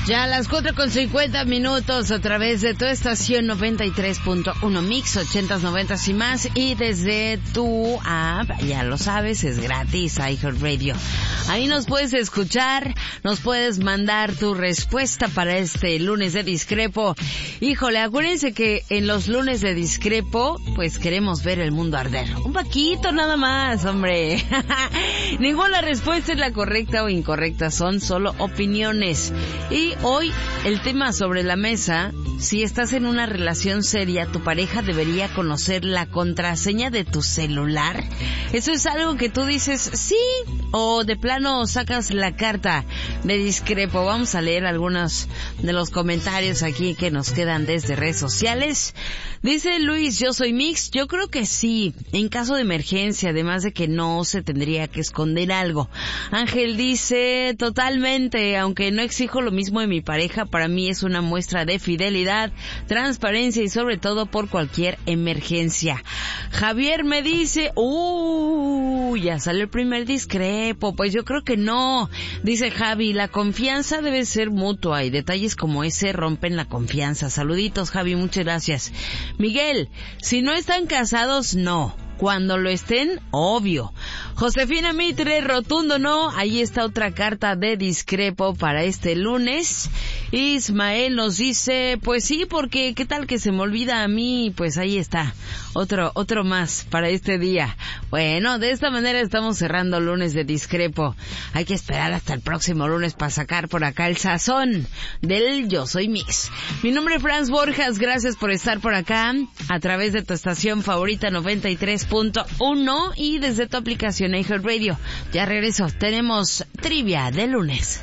Ya a las 4:50 a través de tu estación 93.1 Mix, 80s, 90s y más, y desde tu app, ya lo sabes, es gratis, iHeartRadio. Ahí nos puedes escuchar, nos puedes mandar tu respuesta para este lunes de Discrepo. Híjole, acuérdense que en los lunes de Discrepo, pues queremos ver el mundo arder. Un poquito nada más, hombre. Ninguna respuesta es la correcta o incorrecta, son solo opiniones. Y hoy el tema sobre la mesa: si estás en una relación seria, tu pareja debería conocer la contraseña de tu celular. Eso es algo que tú dices sí, o de plano sacas la carta de Discrepo. Vamos a leer algunos de los comentarios aquí que nos quedan desde redes sociales. Dice Luis, yo soy mix, yo creo que sí, en caso de emergencia, además de que no se tendría que esconder algo. Ángel dice, totalmente, aunque no exijo lo mismo de mi pareja, para mí es una muestra de fidelidad, transparencia y sobre todo por cualquier emergencia. Javier me dice, ya sale el primer Discrepo. Pues yo creo que no. Dice Javi, la confianza debe ser mutua y detalles como ese rompen la confianza. Saluditos, Javi, muchas gracias. Miguel, si no están casados, no. Cuando lo estén, obvio. Josefina Mitre, rotundo no. Ahí está otra carta de Discrepo para este lunes. Ismael nos dice, pues sí, porque qué tal que se me olvida a mí. Pues ahí está, otro más para este día. Bueno, de esta manera estamos cerrando lunes de Discrepo. Hay que esperar hasta el próximo lunes para sacar por acá el sazón del Yo Soy Mix. Mi nombre es Franz Borjas, gracias por estar por acá a través de tu estación favorita 93.1 y desde tu aplicación iHeartRadio. Ya regreso, tenemos trivia de lunes.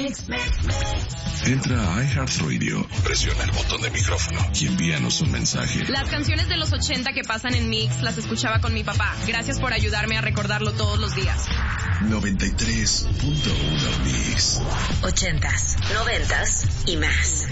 Entra a iHeartRadio, presiona el botón de micrófono y envíanos un mensaje. Las canciones de los 80 que pasan en Mix las escuchaba con mi papá. Gracias por ayudarme a recordarlo todos los días. 93.1 Mix. 80s, 90s y más.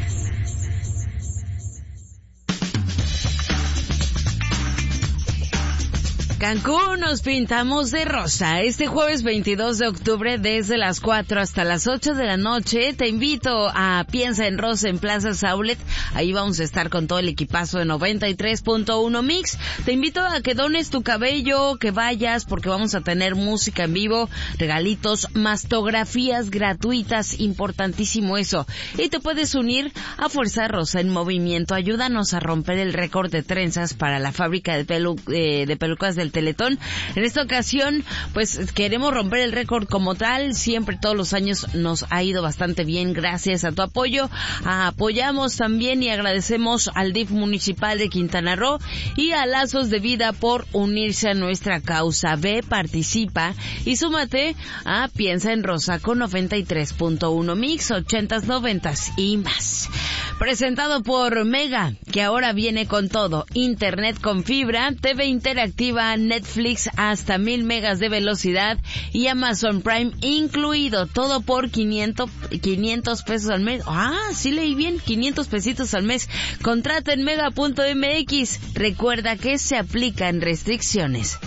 Cancún, nos pintamos de rosa. Este jueves 22 de octubre, desde las 4 hasta las 8 de la noche, te invito a Piensa en Rosa en Plaza Saulet. Ahí vamos a estar con todo el equipazo de 93.1 Mix. Te invito a que dones tu cabello, que vayas, porque vamos a tener música en vivo, regalitos, mastografías gratuitas, importantísimo eso. Y te puedes unir a Fuerza Rosa en Movimiento. Ayúdanos a romper el récord de trenzas para la fábrica de pelucas del Teletón. En esta ocasión, pues queremos romper el récord como tal. Siempre, todos los años nos ha ido bastante bien gracias a tu apoyo. Apoyamos también y agradecemos al DIF municipal de Quintana Roo y a Lazos de Vida por unirse a nuestra causa. Ve, participa y súmate a Piensa en Rosa con 93.1 Mix, 80s, 90s y más. Presentado por Mega, que ahora viene con todo: internet con fibra, TV interactiva, Netflix hasta 1000 megas de velocidad y Amazon Prime incluido, todo por 500 pesos al mes. Sí leí bien, 500 pesitos al mes. Contrata en mega.mx. Recuerda que se aplican restricciones.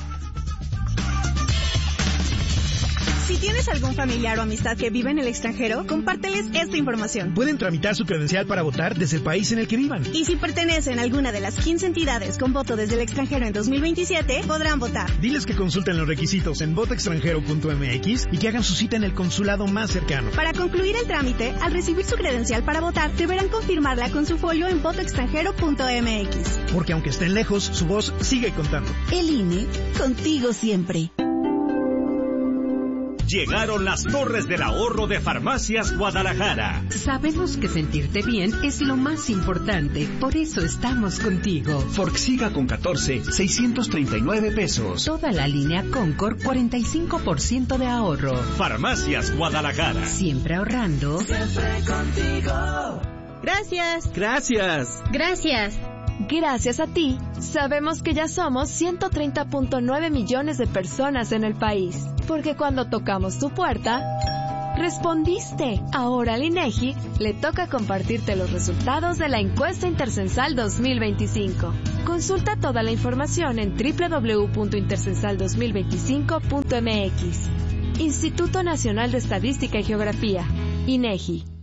Si tienes algún familiar o amistad que vive en el extranjero, compárteles esta información. Pueden tramitar su credencial para votar desde el país en el que vivan. Y si pertenecen a alguna de las 15 entidades con voto desde el extranjero en 2027, podrán votar. Diles que consulten los requisitos en votoextranjero.mx y que hagan su cita en el consulado más cercano. Para concluir el trámite, al recibir su credencial para votar, deberán confirmarla con su folio en votoextranjero.mx. Porque aunque estén lejos, su voz sigue contando. El INE, contigo siempre. Llegaron las Torres del Ahorro de Farmacias Guadalajara. Sabemos que sentirte bien es lo más importante, por eso estamos contigo. Forxiga con 14, 639 pesos. Toda la línea Concord, 45% de ahorro. Farmacias Guadalajara. Siempre ahorrando. Siempre contigo. Gracias. Gracias. Gracias. Gracias a ti, sabemos que ya somos 130.9 millones de personas en el país. Porque cuando tocamos tu puerta, respondiste. Ahora al INEGI le toca compartirte los resultados de la encuesta intercensal 2025. Consulta toda la información en www.intercensal2025.mx. Instituto Nacional de Estadística y Geografía, INEGI.